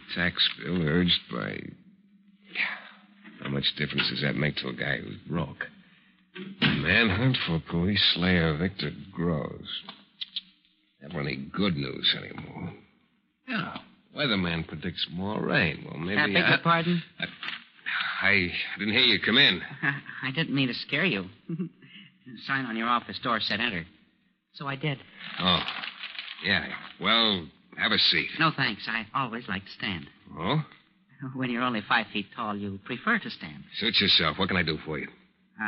Tax bill urged by... How much difference does that make to a guy who's broke? Manhunt for police slayer Victor Groves. Never any good news anymore. Yeah, weatherman predicts more rain. Well, maybe I beg your pardon? I didn't hear you come in. I didn't mean to scare you. The sign on your office door said enter. So I did. Oh, yeah. Well, have a seat. No, thanks. I always like to stand. Oh? When you're only 5 feet tall, you prefer to stand. Suit yourself. What can I do for you?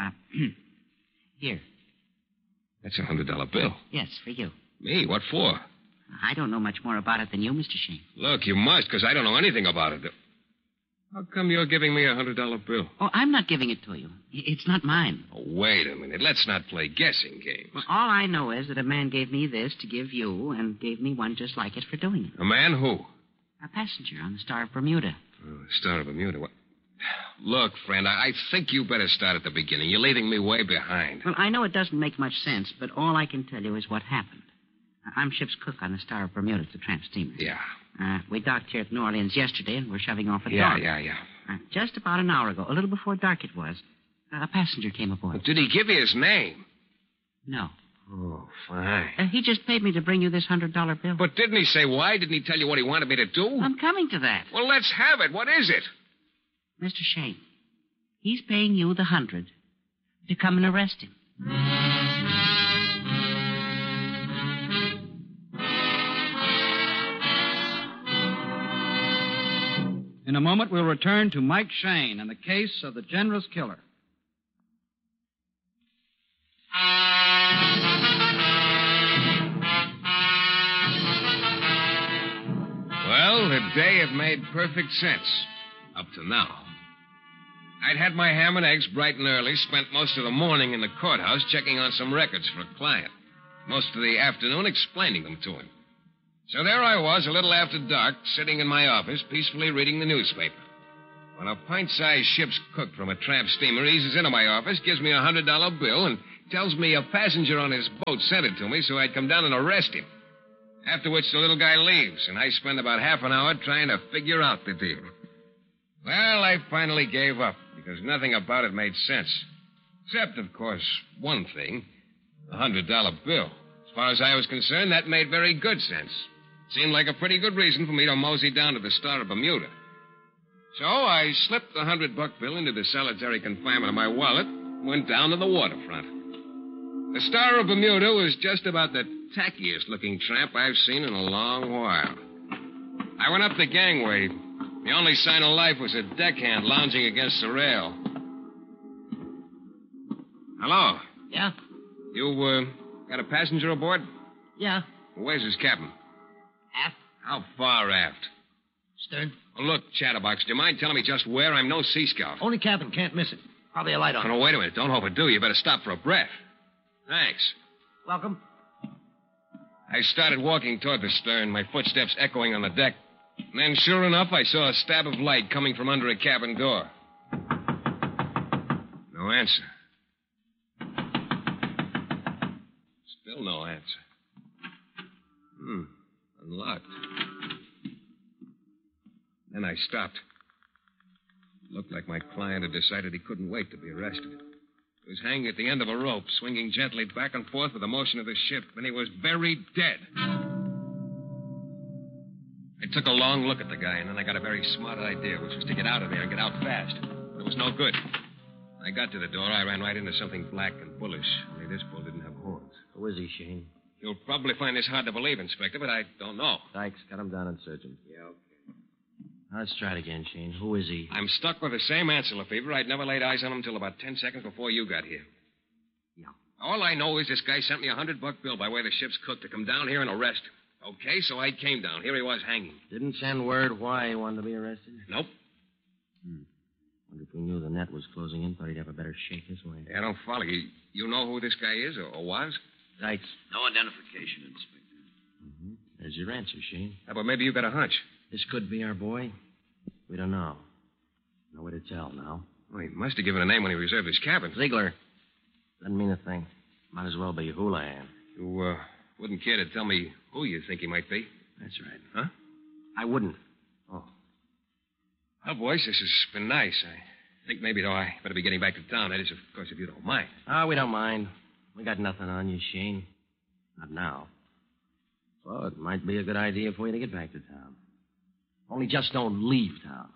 Here. That's $100 bill. Yes, for you. Me? What for? I don't know much more about it than you, Mr. Shane. Look, you must, because I don't know anything about it. How come you're giving me $100 bill? Oh, I'm not giving it to you. It's not mine. Oh, wait a minute. Let's not play guessing games. Well, all I know is that a man gave me this to give you and gave me one just like it for doing it. A man who? A passenger on the Star of Bermuda. Oh, Star of Bermuda. What? Look, friend, I think you better start at the beginning. You're leaving me way behind. Well, I know it doesn't make much sense, but all I can tell you is what happened. I'm ship's cook on the Star of Bermuda. It's a tramp steamer. Yeah. We docked here at New Orleans yesterday, and we're shoving off at dawn. Yeah. Yeah. Just about an hour ago, a little before dark it was, a passenger came aboard. Did he give you his name? No. Oh, fine. He just paid me to bring you this $100 bill. But didn't he say why? Didn't he tell you what he wanted me to do? I'm coming to that. Well, let's have it. What is it? Mr. Shane, he's paying you the 100 to come and arrest him. In a moment, we'll return to Mike Shane and the case of the generous killer. Well, the day had made perfect sense. Up to now. I'd had my ham and eggs bright and early, spent most of the morning in the courthouse checking on some records for a client. Most of the afternoon explaining them to him. So there I was, a little after dark, sitting in my office, peacefully reading the newspaper. When a pint-sized ship's cook from a tramp steamer eases into my office, gives me a $100 bill, and tells me a passenger on his boat sent it to me so I'd come down and arrest him. After which the little guy leaves, and I spend about half an hour trying to figure out the deal. Well, I finally gave up, because nothing about it made sense. Except, of course, one thing, the $100 bill. As far as I was concerned, that made very good sense. Seemed like a pretty good reason for me to mosey down to the Star of Bermuda. So I slipped the $100 bill into the solitary confinement of my wallet, went down to the waterfront. The Star of Bermuda was just about the tackiest-looking tramp I've seen in a long while. I went up the gangway. The only sign of life was a deckhand lounging against the rail. Hello? Yeah? You, got a passenger aboard? Yeah. Where's his captain? Aft. How far aft? Stern. Oh, look, Chatterbox, do you mind telling me just where? I'm no sea scout. Only cabin. Can't miss it. Probably a light on. Oh, no, wait a minute. Don't overdo. You better stop for a breath. Thanks. Welcome. I started walking toward the stern, my footsteps echoing on the deck. And then, sure enough, I saw a stab of light coming from under a cabin door. No answer. Still no answer. Unlocked. Then I stopped. Looked like my client had decided he couldn't wait to be arrested. He was hanging at the end of a rope, swinging gently back and forth with the motion of the ship, and he was very dead. I took a long look at the guy, and then I got a very smart idea, which was to get out of there and get out fast. But it was no good. When I got to the door, I ran right into something black and bullish. Only this bull didn't have horns. Who is he, Shane? You'll probably find this hard to believe, Inspector, but I don't know. Thanks. Cut him down and search him. Yeah, okay. Let's try it again, Shane. Who is he? I'm stuck with the same answer, Lefevre. I'd never laid eyes on him until about 10 seconds before you got here. Yeah. All I know is this guy sent me a $100 bill by way of the ship's cook to come down here and arrest him. Okay, so I came down. Here he was hanging. Didn't send word why he wanted to be arrested? Nope. Wonder if we knew the net was closing in, thought he'd have a better shake this way. Yeah, I don't follow you. You know who this guy is or was? Right. No identification, Inspector. Mm-hmm. There's your answer, Shane. Yeah, but maybe you got a hunch. This could be our boy. We don't know. No way to tell now. Well, he must have given a name when he reserved his cabin. Ziegler. Doesn't mean a thing. Might as well be Houlihan. You, wouldn't care to tell me who you think he might be? That's right. Huh? I wouldn't. Oh. Well, boys, this has been nice. I think maybe, though, I better be getting back to town. That is, of course, if you don't mind. Oh, we don't mind. We got nothing on you, Shane. Not now. Well, it might be a good idea for you to get back to town. Only just don't leave town.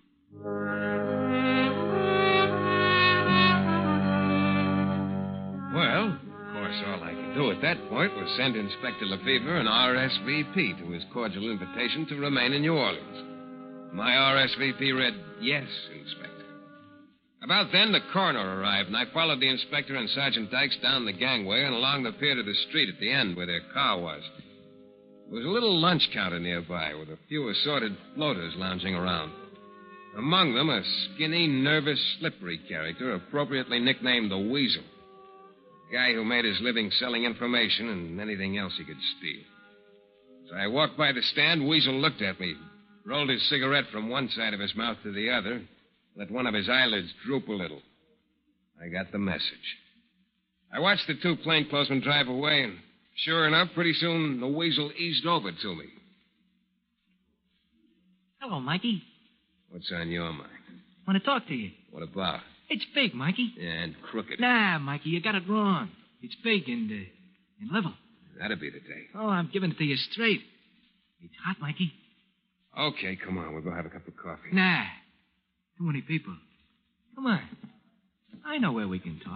Well, of course, all I could do at that point was send Inspector Lefevre an RSVP to his cordial invitation to remain in New Orleans. My RSVP read, "Yes, Inspector." About then, the coroner arrived, and I followed the inspector and Sergeant Dykes down the gangway and along the pier to the street at the end where their car was. There was a little lunch counter nearby with a few assorted floaters lounging around. Among them, a skinny, nervous, slippery character appropriately nicknamed the Weasel. A guy who made his living selling information and anything else he could steal. As I walked by the stand, Weasel looked at me, rolled his cigarette from one side of his mouth to the other, let one of his eyelids droop a little. I got the message. I watched the two plainclothesmen drive away, and sure enough, pretty soon the Weasel eased over to me. Hello, Mikey. What's on your mind? Want to talk to you. What about? It's big, Mikey. And crooked. Nah, Mikey, you got it wrong. It's big and level. That'd be the day. Oh, I'm giving it to you straight. It's hot, Mikey. Okay, come on. We'll go have a cup of coffee. Nah. Too many people. Come on. I know where we can talk.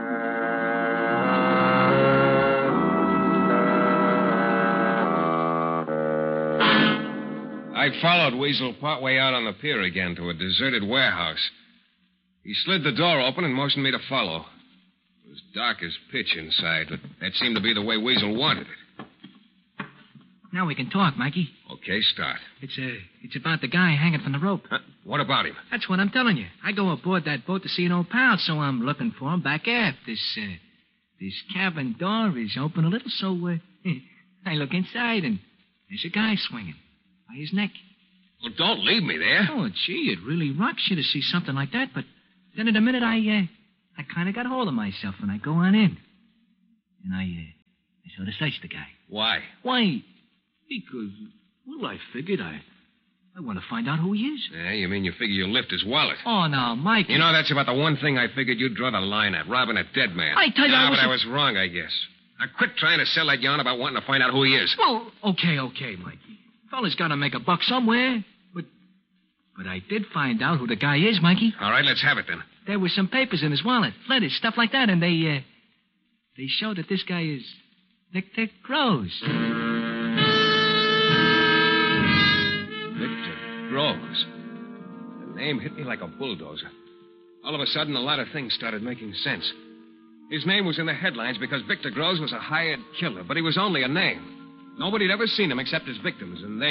I followed Weasel partway out on the pier again to a deserted warehouse. He slid the door open and motioned me to follow. It was dark as pitch inside, but that seemed to be the way Weasel wanted it. Now we can talk, Mikey. Okay, start. It's about the guy hanging from the rope. Huh? What about him? That's what I'm telling you. I go aboard that boat to see an old pal, so I'm looking for him back aft. This cabin door is open a little, so I look inside, and there's a guy swinging by his neck. Well, don't leave me there. Oh, gee, it really rocks you to see something like that, but then in a minute I kind of got hold of myself, and I go on in. And I sort of search the guy. Why? Why? Because, well, I figured I want to find out who he is. Yeah, you mean you figure you'll lift his wallet? Oh, now, Mike. You know, that's about the one thing I figured you'd draw the line at, robbing a dead man. I tell you, but I was wrong, I guess. Now, quit trying to sell that yarn about wanting to find out who he is. Well, okay, Mikey. Fella's got to make a buck somewhere. But I did find out who the guy is, Mikey. All right, let's have it then. There were some papers in his wallet, letters, stuff like that, and they show that this guy is Victor Groves. Victor Groves. The name hit me like a bulldozer. All of a sudden, a lot of things started making sense. His name was in the headlines because Victor Groves was a hired killer, but he was only a name. Nobody had ever seen him except his victims, and they